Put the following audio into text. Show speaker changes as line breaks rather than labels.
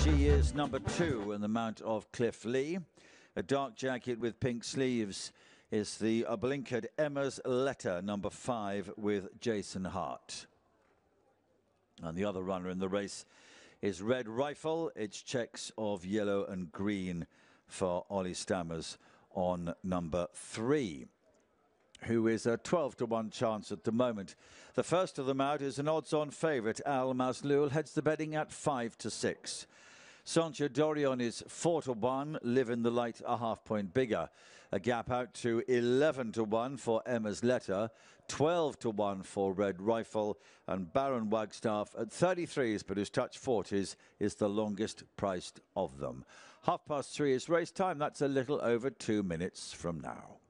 She is number 2 in the mount of Cliff Lee. A dark jacket with pink sleeves is the blinkered Emma's Letter, number 5, with Jason Hart. And the other runner in the race is Red Rifle. It's checks of yellow and green for Ollie Stammers on number 3, who is a 12-to-1 chance at the moment. The first of them out is an odds-on favourite. Al Maslul heads the betting at 5-6. Sancho Dorion is 4-1. Live in the Light a half-point bigger. A gap out to 11-1 for Emma's Letter, 12-1 for Red Rifle, and Baron Wagstaff at 33s, but whose touch 40s is the longest priced of them. 3:30 is race time. That's a little over 2 minutes from now.